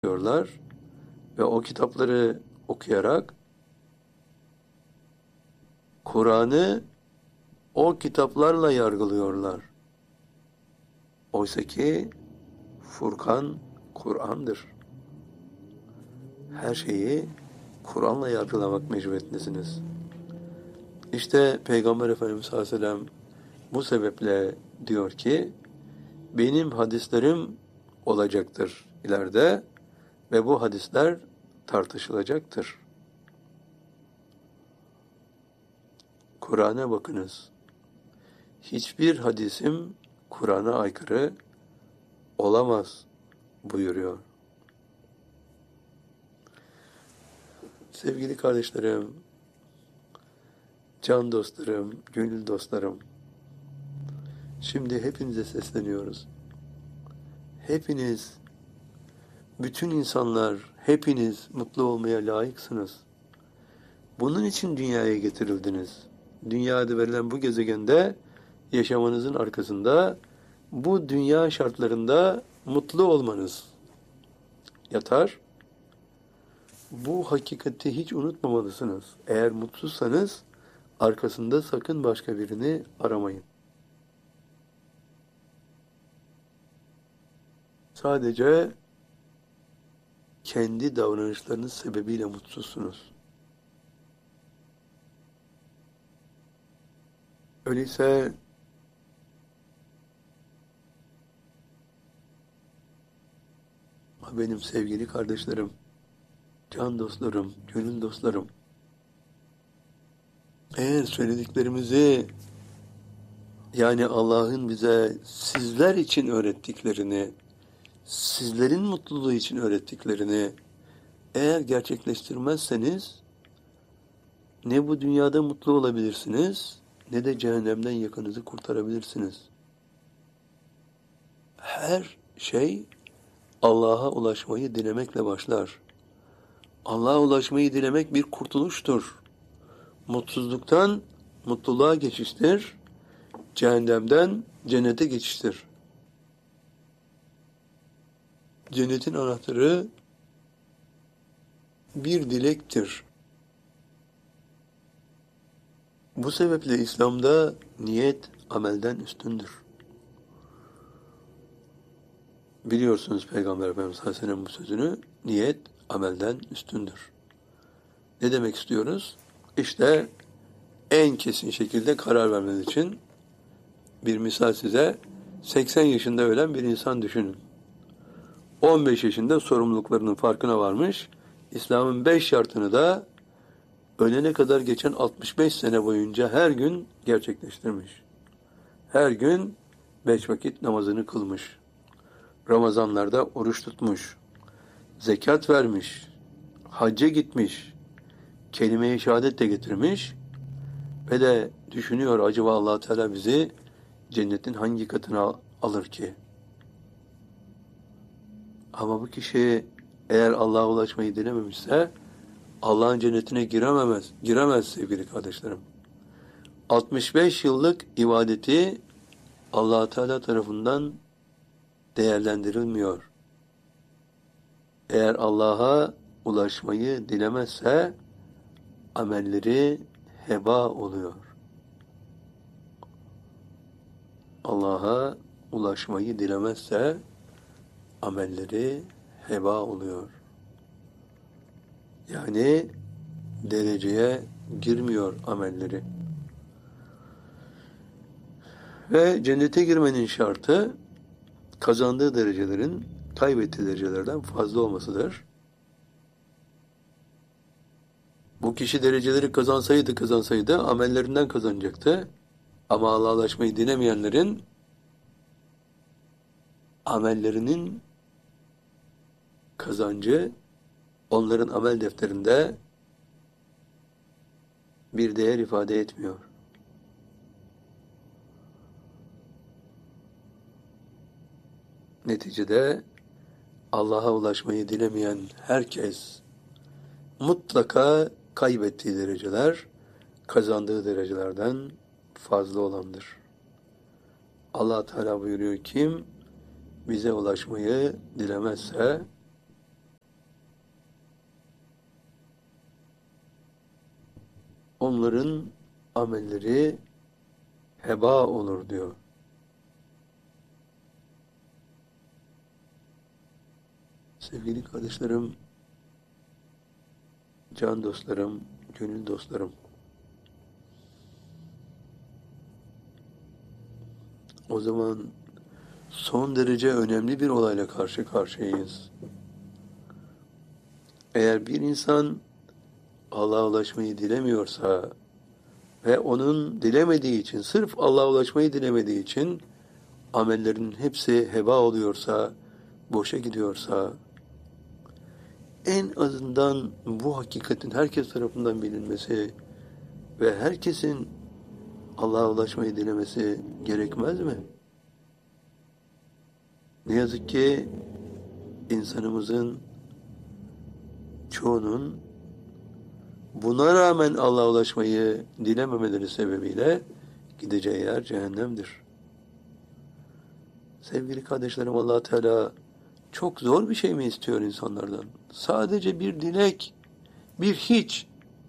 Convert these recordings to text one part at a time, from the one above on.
diyorlar ve o kitapları okuyarak Kur'an'ı o kitaplarla yargılıyorlar. Oysa ki Furkan Kur'an'dır. Her şeyi Kur'an'la yargılamak mecburiyetindesiniz. İşte Peygamber Efendimiz sallallahu aleyhi ve sellem bu sebeple diyor ki benim hadislerim olacaktır ileride ve bu hadisler tartışılacaktır. Kur'an'a bakınız. Hiçbir hadisim Kur'an'a aykırı olamaz buyuruyor. Sevgili kardeşlerim, can dostlarım, gönül dostlarım, şimdi hepinize sesleniyoruz. Hepiniz, bütün insanlar, hepiniz mutlu olmaya layıksınız. Bunun için dünyaya getirildiniz. Dünyada verilen bu gezegende yaşamanızın arkasında bu dünya şartlarında mutlu olmanız yatar. Bu hakikati hiç unutmamalısınız. Eğer mutsuzsanız arkasında sakın başka birini aramayın. Sadece kendi davranışlarınız sebebiyle mutsuzsunuz. Öyleyse benim sevgili kardeşlerim, can dostlarım, gönül dostlarım, eğer söylediklerimizi yani Allah'ın bize sizler için öğrettiklerini, sizlerin mutluluğu için öğrettiklerini eğer gerçekleştirmezseniz ne bu dünyada mutlu olabilirsiniz ne de cehennemden yakınızı kurtarabilirsiniz. Her şey Allah'a ulaşmayı dilemekle başlar. Allah'a ulaşmayı dilemek bir kurtuluştur. Mutsuzluktan mutluluğa geçiştir. Cehennemden cennete geçiştir. Cennetin anahtarı bir dilektir. Bu sebeple İslam'da niyet amelden üstündür. Biliyorsunuz Peygamber Efendimiz Aleyhisselam bu sözünü, niyet amelden üstündür. Ne demek istiyoruz? İşte en kesin şekilde karar vermeniz için bir misal size, 80 yaşında ölen bir insan düşünün. 15 yaşında sorumluluklarının farkına varmış, İslam'ın 5 şartını da ölene kadar geçen 65 sene boyunca her gün gerçekleştirmiş. Her gün 5 vakit namazını kılmış. Ramazanlarda oruç tutmuş. Zekat vermiş. Hacca gitmiş. Kelime-i şehadet de getirmiş. Ve de düşünüyor acaba Allah Teala bizi cennetin hangi katına alır ki? Ama bu kişi eğer Allah'a ulaşmayı dilememişse Allah'ın cennetine giremez sevgili kardeşlerim. 65 yıllık ibadeti Allah Teala tarafından değerlendirilmiyor. Eğer Allah'a ulaşmayı dilemezse amelleri heba oluyor. Allah'a ulaşmayı dilemezse amelleri heba oluyor. Yani dereceye girmiyor amelleri. Ve cennete girmenin şartı kazandığı derecelerin kaybettiği derecelerden fazla olmasıdır. Bu kişi dereceleri kazansaydı amellerinden kazanacaktı. Ama Allah'a ulaşmayı dilemeyenlerin amellerinin kazancı onların amel defterinde bir değer ifade etmiyor. Neticede Allah'a ulaşmayı dilemeyen herkes mutlaka kaybettiği dereceler kazandığı derecelerden fazla olandır. Allah Teala buyuruyor, kim bize ulaşmayı dilemezse onların amelleri heba olur diyor. Sevgili kardeşlerim, can dostlarım, gönül dostlarım. O zaman son derece önemli bir olayla karşı karşıyayız. Eğer bir insan Allah'a ulaşmayı dilemiyorsa ve onun dilemediği için, sırf Allah'a ulaşmayı dilemediği için amellerinin hepsi heba oluyorsa, boşa gidiyorsa, en azından bu hakikatin herkes tarafından bilinmesi ve herkesin Allah'a ulaşmayı dilemesi gerekmez mi? Ne yazık ki insanımızın çoğunun buna rağmen Allah'a ulaşmayı dilememeleri sebebiyle gideceği yer cehennemdir. Sevgili kardeşlerim, Allah Teala çok zor bir şey mi istiyor insanlardan? Sadece bir dilek, bir hiç.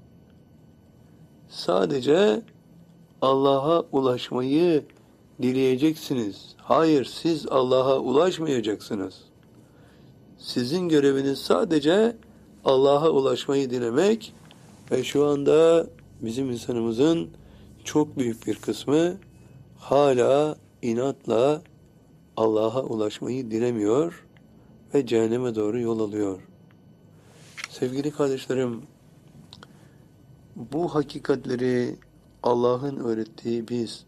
Sadece Allah'a ulaşmayı dileyeceksiniz. Hayır, siz Allah'a ulaşmayacaksınız. Sizin göreviniz sadece Allah'a ulaşmayı dilemek ve şu anda bizim insanımızın çok büyük bir kısmı hala inatla Allah'a ulaşmayı dilemiyor ve cehenneme doğru yol alıyor. Sevgili kardeşlerim, bu hakikatleri Allah'ın öğrettiği biz,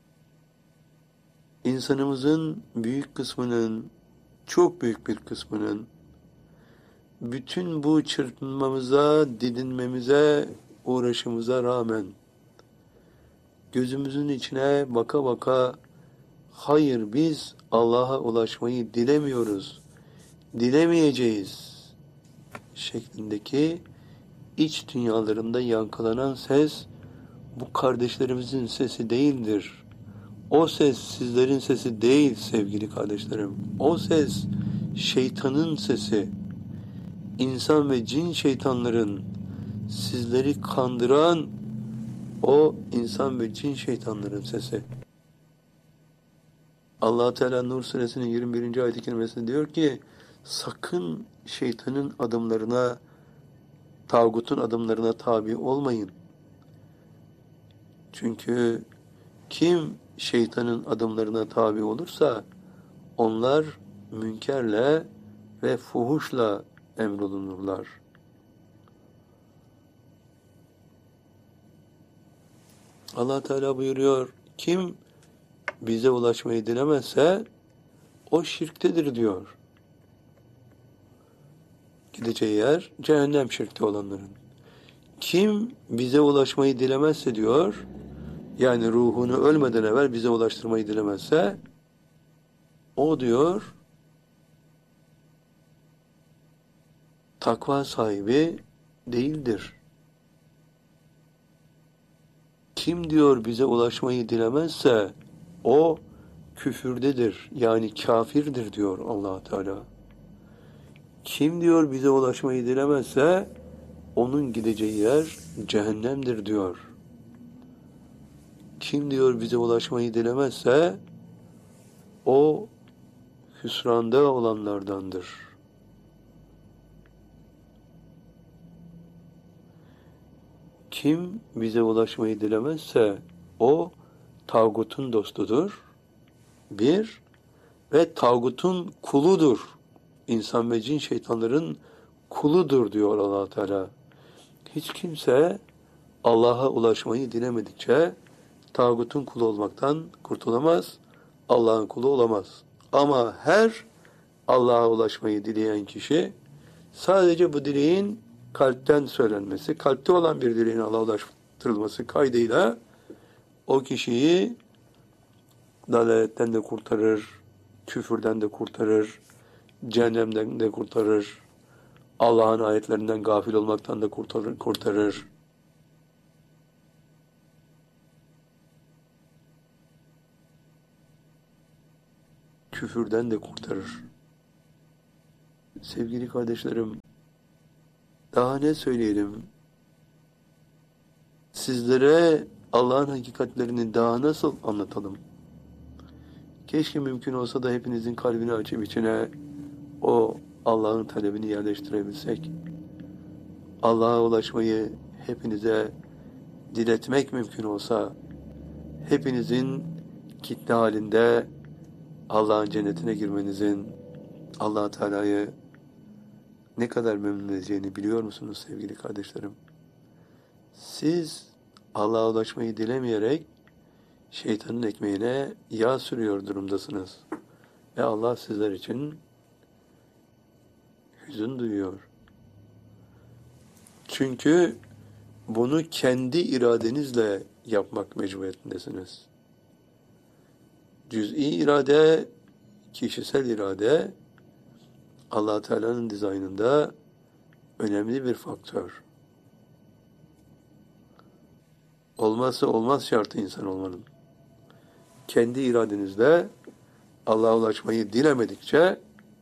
insanımızın büyük kısmının, çok büyük bir kısmının, bütün bu çırpınmamıza, didinmemize, uğraşımıza rağmen, gözümüzün içine baka baka, hayır biz Allah'a ulaşmayı dilemiyoruz, dilemeyeceğiz şeklindeki iç dünyalarında yankılanan ses, bu kardeşlerimizin sesi değildir. O ses sizlerin sesi değil sevgili kardeşlerim. O ses şeytanın sesi. İnsan ve cin şeytanların sizleri kandıran o insan ve cin şeytanların sesi. Allah Teala Nur suresinin 21. ayet-i kerimesinde diyor ki, sakın şeytanın adımlarına, tağutun adımlarına tabi olmayın. Çünkü kim şeytanın adımlarına tabi olursa onlar münkerle ve fuhuşla emrolunurlar. Allah Teala buyuruyor, kim bize ulaşmayı dilemezse o şirktedir diyor. Gideceği yer cehennem şirkte olanların. Kim bize ulaşmayı dilemezse diyor, yani ruhunu ölmeden evvel bize ulaştırmayı dilemezse, o diyor, takva sahibi değildir. Kim diyor bize ulaşmayı dilemezse, o küfürdedir, yani kafirdir diyor Allah Teala. Kim diyor bize ulaşmayı dilemezse, onun gideceği yer cehennemdir diyor. Kim diyor bize ulaşmayı dilemezse, o hüsranda olanlardandır. Kim bize ulaşmayı dilemezse, o tağutun dostudur. Bir, ve tağutun kuludur. İnsan ve cin şeytanların kuludur diyor Allah Teala. Hiç kimse Allah'a ulaşmayı dilemedikçe tağutun kulu olmaktan kurtulamaz, Allah'ın kulu olamaz. Ama her Allah'a ulaşmayı dileyen kişi sadece bu dileğin kalpten söylenmesi, kalpte olan bir dileğin Allah'a ulaştırılması kaydıyla o kişiyi dalaletten de kurtarır, küfürden de kurtarır, cehennemden de kurtarır, Allah'ın ayetlerinden gafil olmaktan da kurtarır. Küfürden de kurtarır. Sevgili kardeşlerim, daha ne söyleyelim? Sizlere Allah'ın hakikatlerini daha nasıl anlatalım? Keşke mümkün olsa da hepinizin kalbini açıp içine o Allah'ın talebini yerleştirebilsek. Allah'a ulaşmayı hepinize diletmek mümkün olsa, hepinizin kitle halinde Allah'ın cennetine girmenizin Allah Teala'yı ne kadar memnun edeceğini biliyor musunuz sevgili kardeşlerim? Siz Allah'a ulaşmayı dilemeyerek şeytanın ekmeğine yağ sürüyor durumdasınız. Ve Allah sizler için hüzün duyuyor. Çünkü bunu kendi iradenizle yapmak mecburiyetindesiniz. Cüz'i irade, kişisel irade Allah Teala'nın dizaynında önemli bir faktör. Olmazsa olmaz şartı insan olmanın. Kendi iradenizle Allah'a ulaşmayı dilemedikçe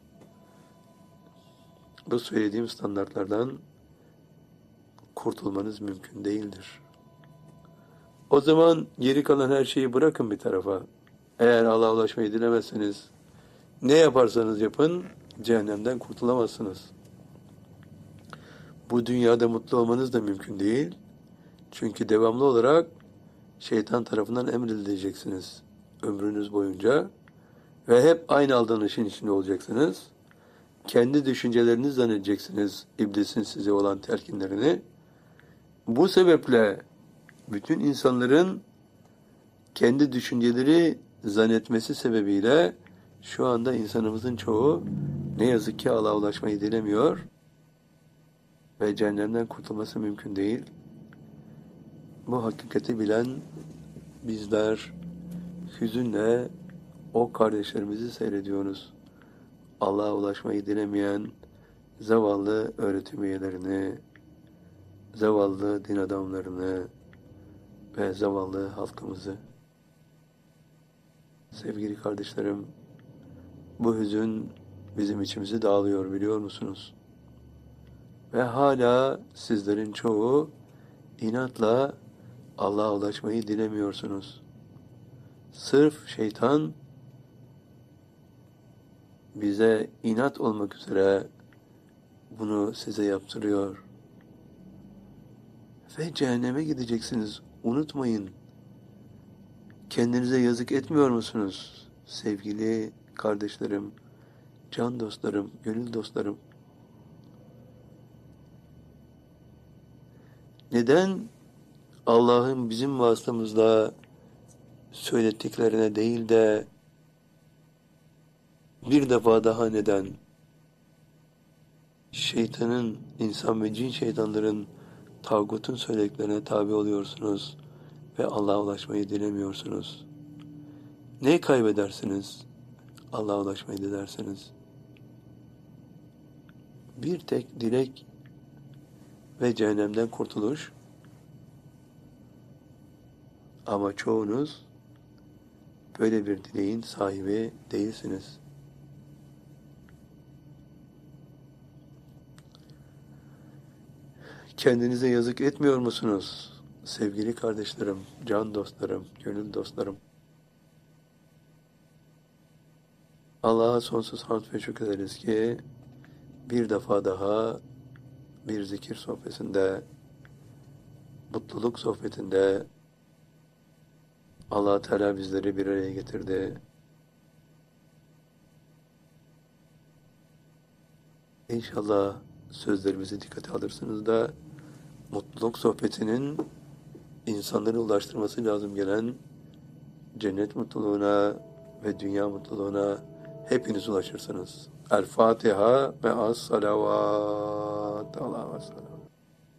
bu söylediğim standartlardan kurtulmanız mümkün değildir. O zaman geri kalan her şeyi bırakın bir tarafa. Eğer Allah'a ulaşmayı dilemezseniz ne yaparsanız yapın cehennemden kurtulamazsınız. Bu dünyada mutlu olmanız da mümkün değil. Çünkü devamlı olarak şeytan tarafından emredileceksiniz ömrünüz boyunca ve hep aynı aldanışın içinde olacaksınız. Kendi düşünceleriniz zannedeceksiniz iblisin size olan telkinlerini. Bu sebeple bütün insanların kendi düşünceleri zannetmesi sebebiyle şu anda insanımızın çoğu ne yazık ki Allah'a ulaşmayı dilemiyor ve cehennemden kurtulması mümkün değil. Bu hakikati bilen bizler hüzünle o kardeşlerimizi seyrediyoruz. Allah'a ulaşmayı dilemeyen zavallı öğretim üyelerini, zavallı din adamlarını ve zavallı halkımızı. Sevgili kardeşlerim, bu hüzün bizim içimizi dağılıyor biliyor musunuz? Ve hala sizlerin çoğu inatla Allah'a ulaşmayı dilemiyorsunuz. Sırf şeytan bize inat olmak üzere bunu size yaptırıyor. Ve cehenneme gideceksiniz. Unutmayın. Kendinize yazık etmiyor musunuz? Sevgili kardeşlerim, can dostlarım, gönül dostlarım. Neden Allah'ın bizim vasıtamızla söylettiklerine değil de bir defa daha neden şeytanın, insan ve cin şeytanların, tağutun söylediklerine tabi oluyorsunuz ve Allah'a ulaşmayı dilemiyorsunuz? Ne kaybedersiniz Allah'a ulaşmayı dilerseniz? Bir tek dilek ve cehennemden kurtuluş. Ama çoğunuz böyle bir dileğin sahibi değilsiniz. Kendinize yazık etmiyor musunuz? Sevgili kardeşlerim, can dostlarım, gönül dostlarım. Allah'a sonsuz hamd ve şükür ederiz ki bir defa daha bir zikir sohbetinde, mutluluk sohbetinde Allah Teala bizleri bir araya getirdi. İnşallah sözlerimizi dikkate alırsınız da mutluluk sohbetinin insanları ulaştırması lazım gelen cennet mutluluğuna ve dünya mutluluğuna hepiniz ulaşırsınız. El Fatiha ve as-salavat. Allah'a emanet olun.